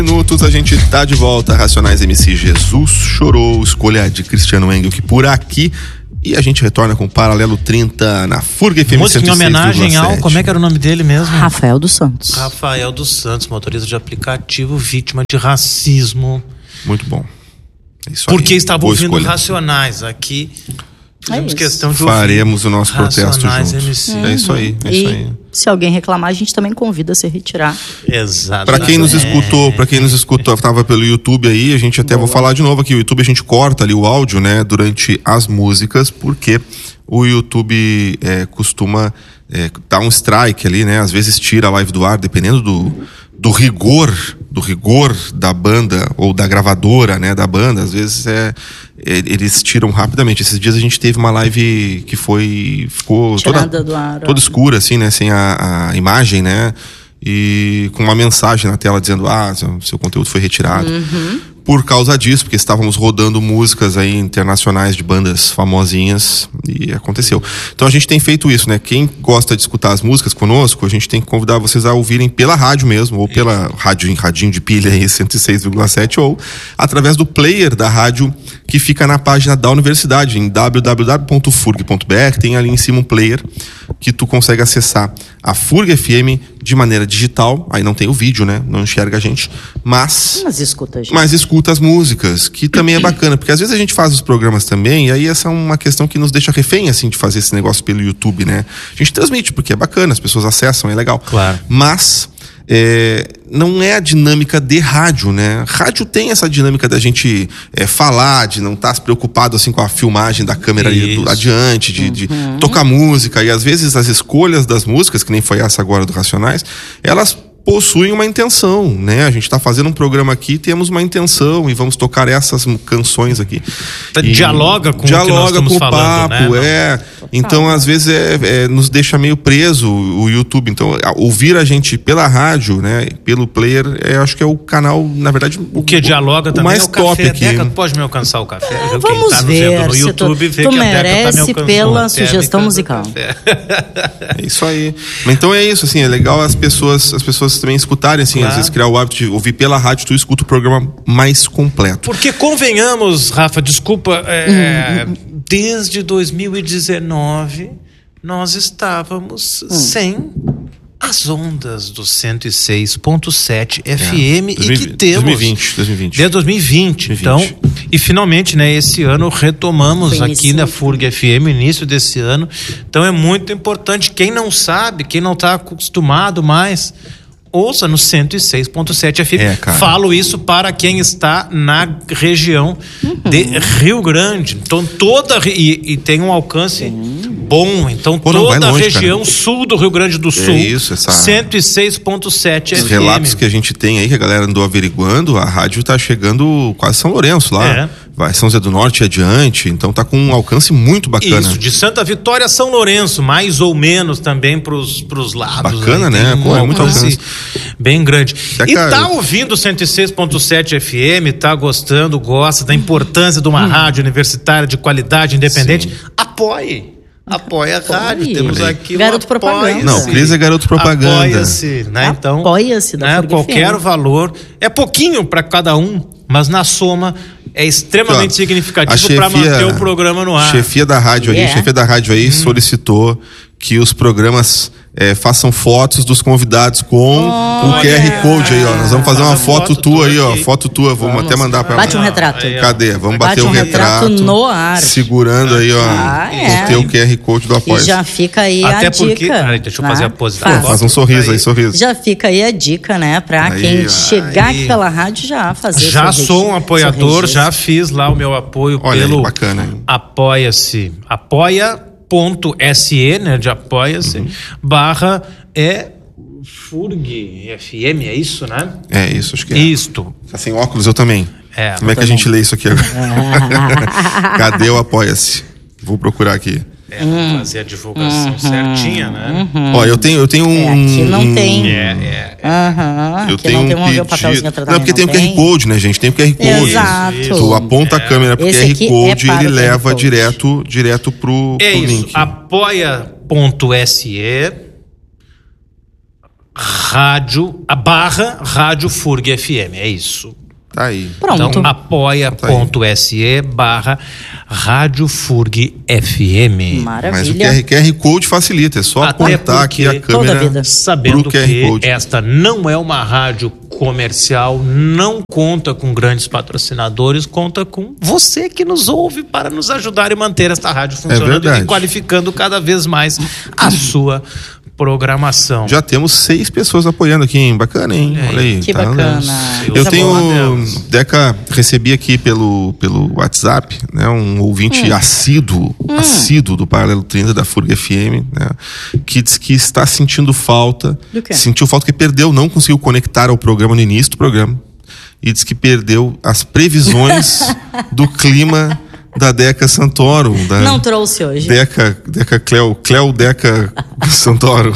Minutos, a gente tá de volta. Racionais MC Jesus Chorou, escolha de Cristiano Engel, que por aqui. E a gente retorna com o Paralelo 30 na FURG FM 106,7. Música em homenagem ao, como é que era o nome dele mesmo? Rafael dos Santos. Rafael dos Santos, motorista de aplicativo, vítima de racismo. Muito bom. Isso porque aí. estava ouvindo Racionais aqui. Fizemos questão de faremos o nosso protesto Racionais juntos. MC. É isso aí, é isso aí. Se alguém reclamar, a gente também convida a se retirar. Exato. Para quem nos escutou, tava pelo YouTube aí, a gente até vou falar de novo aqui, o YouTube a gente corta ali o áudio, né, durante as músicas, porque o YouTube costuma dar um strike ali, né, às vezes tira a live do ar, dependendo do rigor da banda ou da gravadora, né, da banda, às vezes eles tiram rapidamente. Esses dias a gente teve uma live que ficou toda escura, assim, né, sem a imagem, né, e com uma mensagem na tela dizendo, seu conteúdo foi retirado. Por causa disso, porque estávamos rodando músicas aí internacionais de bandas famosinhas e aconteceu. Então a gente tem feito isso, né? Quem gosta de escutar as músicas conosco, a gente tem que convidar vocês a ouvirem pela rádio mesmo, ou pela radinho de pilha aí, 106,7, ou através do player da rádio que fica na página da universidade, em www.furg.br, tem ali em cima um player que tu consegue acessar a FURG FM de maneira digital, aí não tem o vídeo, né? Não enxerga a gente, mas escuta a gente. Mas escuta as músicas, que também é bacana, porque às vezes a gente faz os programas também, e aí essa é uma questão que nos deixa refém, assim, de fazer esse negócio pelo YouTube, né? A gente transmite, porque é bacana, as pessoas acessam, é legal. Claro. Mas não é a dinâmica de rádio, né? Rádio tem essa dinâmica da gente falar, de não estar se preocupado assim com a filmagem da câmera ali adiante, de tocar música, e às vezes as escolhas das músicas, que nem foi essa agora do Racionais, elas possuem uma intenção, né? A gente tá fazendo um programa aqui, temos uma intenção e vamos tocar essas canções aqui. Dialoga com o que nós estamos falando, papo, né? Então, às vezes, nos deixa meio preso o YouTube. Então, ouvir a gente pela rádio, né? Pelo player, acho que é o canal, na verdade, o que dialoga também mais é o top café. aqui. Deca, pode me alcançar o café? Vamos tá ver no YouTube, se tu merece pela sugestão musical. É isso aí. Então é isso, assim, é legal as pessoas também escutarem, assim, às vezes criar o hábito de ouvir pela rádio, tu escuta o programa mais completo. Porque convenhamos, Rafa, desculpa, desde 2019 nós estávamos sem as ondas do 106.7 FM e que temos 2020. Desde 2020. Então, e finalmente, né, esse ano retomamos aqui na FURG FM, início desse ano. Então é muito importante, quem não sabe, quem não está acostumado mais, ouça no 106.7 FM. Falo isso para quem está na região de Rio Grande. Então e tem um alcance bom. Então toda a região sul do Rio Grande do Sul. 106.7 FM. Os relatos que a gente tem aí, que a galera andou averiguando, a rádio tá chegando quase São Lourenço lá. Vai São José do Norte e adiante, então tá com um alcance muito bacana. Isso, de Santa Vitória a São Lourenço, mais ou menos também pros lados. Bacana, aí, né? É muito alcance. Bem grande. E tá ouvindo 106.7 FM, tá gostando, gosta da importância de uma rádio universitária de qualidade independente, apoie a rádio. Temos aqui garoto propaganda. Não, o Cris é garoto propaganda. Apoia-se, né? Então, apoia-se da FURG qualquer FM. valor, é pouquinho para cada um, mas na soma é extremamente significativo para manter o programa no ar. A chefia da rádio aí solicitou que os programas façam fotos dos convidados com o QR Code aí, ó. Nós vamos fazer uma foto tua aí, ó. Foto tua, vamos até mandar pra Bate um retrato. Cadê? Vamos bater um retrato no ar. Segurando aí, ó. O teu QR Code do Apoia. E já fica aí até a porque, dica. Deixa eu fazer a pose. Faz um sorriso aí, sorriso. Já fica aí a dica, né? Pra quem chegar aqui pela rádio já fazer. Já sou um apoiador, já fiz lá o meu apoio pelo bacana, hein? Apoia-se. Apoia.se, né? De apoia-se. / FURG FM, é isso, né? É isso, acho que é. Isto. Tá sem óculos, eu também. Como é que a gente lê isso aqui agora? Cadê o Apoia-se? Vou procurar aqui. Vou fazer a divulgação certinha, né? Ó, eu tenho um... aqui não tem. Eu aqui tenho não tem um papelzinho não, porque tem o QR Code, né, gente? Tem o QR Code. Exato. Tu aponta a câmera pro QR Code e ele leva direto pro isso. link. Apoia.se Rádio FURG FM, é isso. Tá aí. Pronto. Então apoia.se/Rádio FURG FM. Maravilha. Mas o QR Code facilita, é só apontar aqui a câmera sabendo que esta não é uma rádio comercial, não conta com grandes patrocinadores, conta com você que nos ouve para nos ajudar e manter esta rádio funcionando e qualificando cada vez mais a sua programação. Já temos 6 pessoas apoiando aqui, hein? Bacana, hein? Olha aí. Que bacana. Eu tenho, Deca, recebi aqui pelo WhatsApp, né, um ouvinte assíduo do Paralelo 30 da FURG FM, né, que diz que está sentindo falta. Do quê? Sentiu falta que perdeu, não conseguiu conectar ao programa no início do programa. E diz que perdeu as previsões do clima da Deca Santoro. Não trouxe hoje. Cleo Deca Santoro.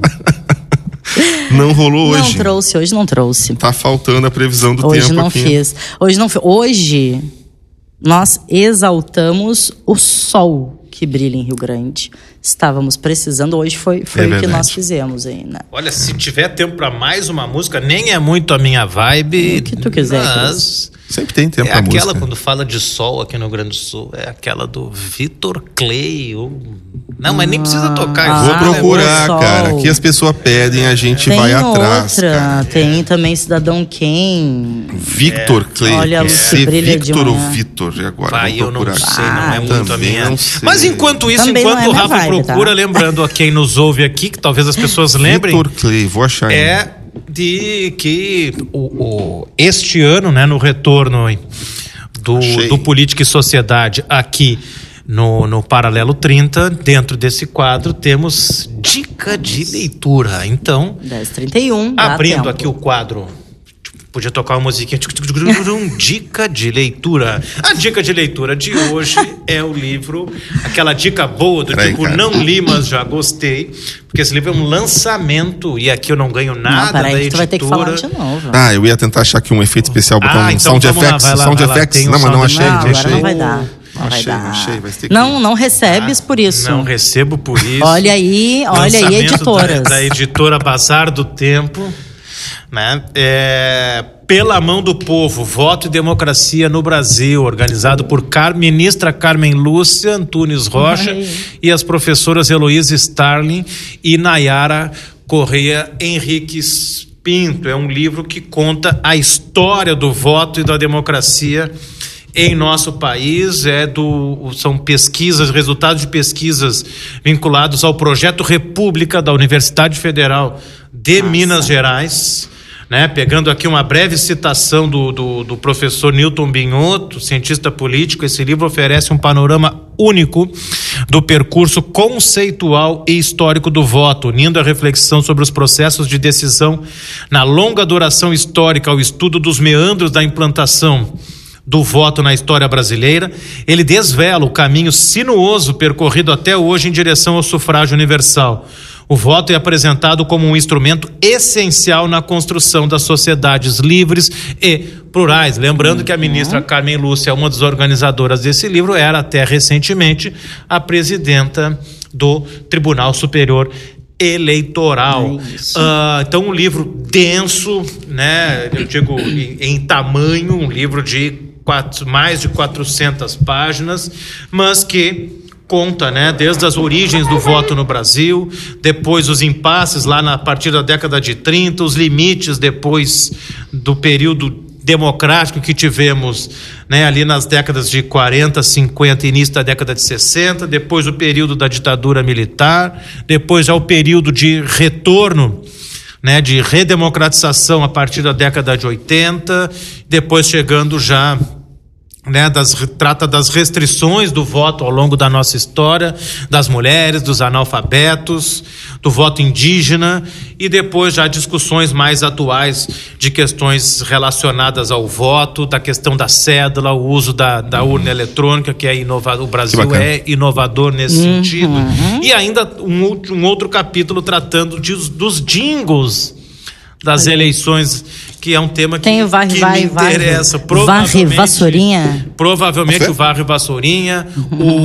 Não rolou hoje. Não trouxe. Tá faltando a previsão do hoje tempo não aqui. Fiz. Hoje nós exaltamos o sol que brilha em Rio Grande. Estávamos precisando, hoje foi o que nós fizemos aí, né? Olha, se tiver tempo para mais uma música, nem é muito a minha vibe. O que tu quiser, mas sempre tem tempo pra música. É aquela, música. quando fala de sol aqui no Rio Grande do Sul, é aquela do Vitor Clay. Não, mas nem precisa tocar. Vou procurar, cara. Aqui as pessoas pedem, a gente vai atrás. Cara. Tem também Cidadão Quem. Victor Clay. Olha a luz que brilha de Victor ou manhã. Vitor? Agora Vai, eu não sei, não é muito a minha. Não sei. Mas enquanto isso, Também enquanto o Rafa vibe, procura, lembrando a quem nos ouve aqui, que talvez as pessoas lembrem. Victor Clay, vou achar aí. É de que este ano, né, no retorno do Política e Sociedade aqui no Paralelo 30, dentro desse quadro temos dica de leitura. Então, 10h31, abrindo aqui o quadro, podia tocar uma musiquinha, dica de leitura. A dica de leitura de hoje é o livro, aquela dica boa do tipo, não li, mas já gostei, porque esse livro é um lançamento e aqui eu não ganho nada da editora. Tu vai ter que falar de novo. Eu ia tentar achar aqui um efeito especial, botar um então sound effects. Não, mas não achei. Agora não vai dar. Achei, vai ter que... Não recebes por isso. Não recebo por isso. Olha aí, editoras. Da editora Bazar do Tempo, né? Pela Mão do Povo, Voto e Democracia no Brasil, organizado por ministra Carmen Lúcia Antunes Rocha e as professoras Heloísa Starling e Nayara Correia Henriques Pinto. É um livro que conta a história do voto e da democracia em nosso país. São pesquisas, resultados de pesquisas vinculados ao Projeto República da Universidade Federal de Minas Gerais, né? Pegando aqui uma breve citação do professor Newton Binotto, cientista político, esse livro oferece um panorama único do percurso conceitual e histórico do voto, unindo a reflexão sobre os processos de decisão na longa duração histórica ao estudo dos meandros da implantação do voto na história brasileira. Ele desvela o caminho sinuoso percorrido até hoje em direção ao sufrágio universal. O voto é apresentado como um instrumento essencial na construção das sociedades livres e plurais. Lembrando que a ministra Carmen Lúcia, uma das organizadoras desse livro, era até recentemente a presidenta do Tribunal Superior Eleitoral. Então, um livro denso, né? Eu digo em tamanho, um livro de mais de 400 páginas, mas que conta, né, desde as origens do voto no Brasil, depois os impasses lá a partir da década de 30, os limites depois do período democrático que tivemos, né, ali nas décadas de 40, 50, início da década de 60, depois o período da ditadura militar, depois já o período de retorno, né, de redemocratização a partir da década de 80, depois chegando já, né, trata das restrições do voto ao longo da nossa história, das mulheres, dos analfabetos, do voto indígena, e depois já discussões mais atuais de questões relacionadas ao voto, da questão da cédula, o uso da urna eletrônica, que é inovador. O Brasil é inovador nesse sentido. E ainda um outro capítulo tratando dos jingles das eleições, que é um tema que me interessa. Varre Vassourinha. Provavelmente o Varre Vassourinha,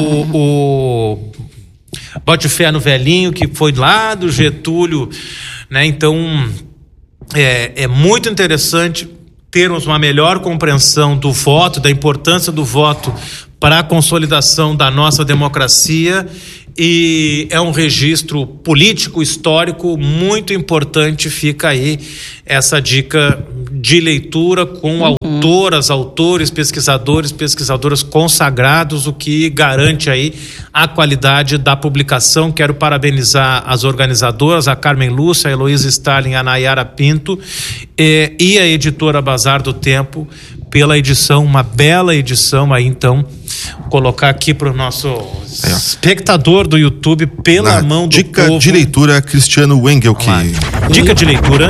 o Bote Fé no Velhinho, que foi lá do Getúlio, né? Então é muito interessante termos uma melhor compreensão do voto, da importância do voto para a consolidação da nossa democracia, e é um registro político, histórico muito importante. Fica aí essa dica de leitura com autoras, autores, pesquisadoras consagrados, o que garante aí a qualidade da publicação. Quero parabenizar as organizadoras, a Carmen Lúcia, a Heloísa Stalin, a Nayara Pinto e a editora Bazar do Tempo pela edição, uma bela edição aí. Então, colocar aqui para o nosso espectador do YouTube, pela mão do dica povo. De leitura, Cristiano Wengelke. Dica de leitura.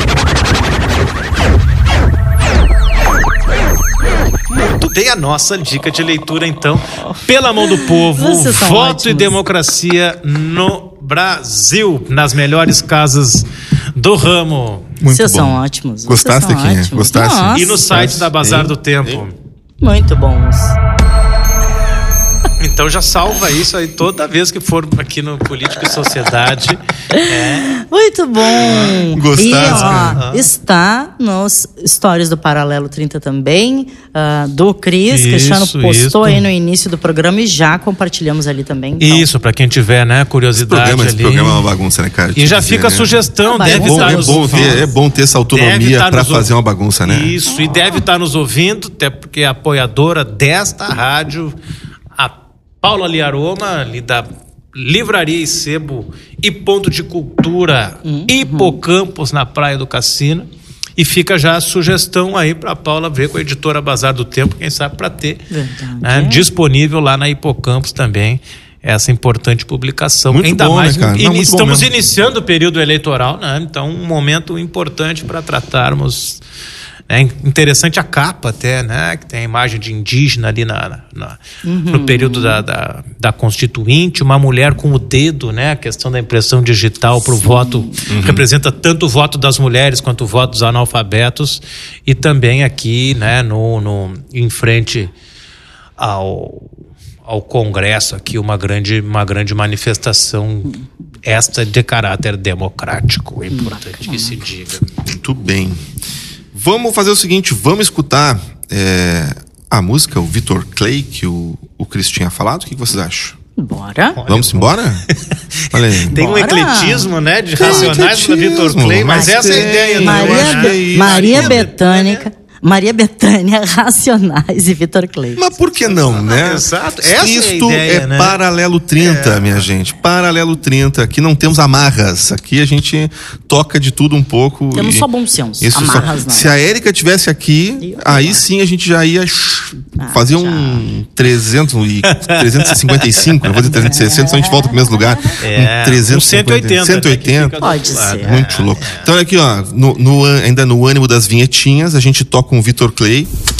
Tem a nossa dica de leitura, então, pela mão do povo, voto ótimos. E democracia no Brasil, nas melhores casas do ramo. Muito Vocês bom. São ótimos. Gostaste, Quinha? Gostaste? Nossa. E no site da Bazar do Tempo. Muito bons. Então já salva isso aí toda vez que for aqui no Política e Sociedade. Muito bom. Gostaste? E está nos stories do Paralelo 30 também, do Cris. Isso, Cristiano postou aí no início do programa e já compartilhamos ali também. Então. Isso, para quem tiver, né, curiosidade esse programa é uma bagunça, né, cara? E já fica a sugestão, deve estar nos ouvindo. É bom ter essa autonomia para fazer uma bagunça, né? Isso, e deve estar nos ouvindo, até porque é apoiadora desta rádio, a Paula Liaroma, ali da Livraria e Sebo e Ponto de Cultura Hipocampos, na Praia do Cassino. E fica já a sugestão aí para a Paula ver com a editora Bazar do Tempo, quem sabe, para ter disponível lá na Hipocampos também essa importante publicação. Muito Ainda bom, mais, né, cara? estamos iniciando o período eleitoral, né? Então um momento importante para tratarmos. É interessante a capa até, né? Que tem a imagem de indígena ali no período da Constituinte, uma mulher com o dedo, né? A questão da impressão digital para o voto, representa tanto o voto das mulheres quanto o voto dos analfabetos, e também aqui, né? Em frente ao Congresso aqui, uma grande manifestação, esta de caráter democrático, é importante que se diga. Muito bem. Vamos fazer o seguinte, vamos escutar a música, o Vitor Clay, que o Cris tinha falado. O que vocês acham? Bora. Vamos embora? Olha aí. Tem um ecletismo, né, de Racionais do Vitor Clay, mas essa é a ideia. Maria Bethânia, Racionais e Vitor Clay. Mas por que não, né? Exato. Essa Isto é a ideia, né? Paralelo 30, minha gente. Paralelo 30. Aqui não temos amarras. Aqui a gente toca de tudo um pouco. Temos só bom senso. Amarras não. Se a Érica tivesse aqui, aí sim a gente já ia fazer um 355, não vou dizer 360, senão a gente volta pro mesmo lugar. Um 380. 180. Pode ser. Muito louco. Então, olha aqui, ó, ainda no ânimo das vinhetinhas, a gente toca com o Vitor Clay.